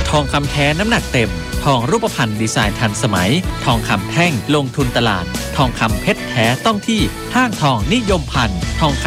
ทองคำแท้น้ำหนักเต็มทองรูปพรรณดีไซน์ทันสมัยทองคำแท่งลงทุนตลาดทองคำเพชรแท้ต้องที่ห้างทองนิยมพันธุ์ทองค